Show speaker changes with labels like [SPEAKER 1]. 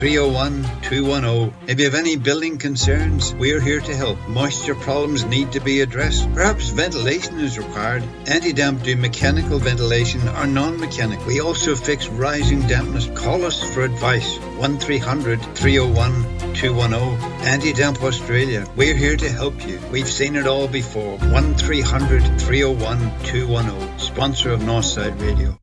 [SPEAKER 1] 301 210. If you have any building concerns, we are here to help. Moisture problems need to be addressed. Perhaps ventilation is required. Anti-damp do mechanical ventilation or non-mechanical. We also fix rising dampness. Call us for advice. 1300 301 210. Anti-damp Australia. We're here to help you. We've seen it all before. 1300 301 210. Sponsor of Northside Radio.